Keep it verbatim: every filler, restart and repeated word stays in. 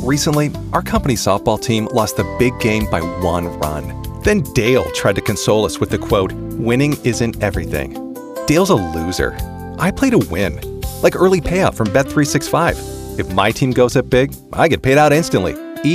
Recently, our company softball team lost the big game by one run. Then Dale tried to console us with the quote, "Winning isn't everything." Dale's a loser. I play to win. Like early payout from Bet three sixty-five. If my team goes up big, I get paid out instantly.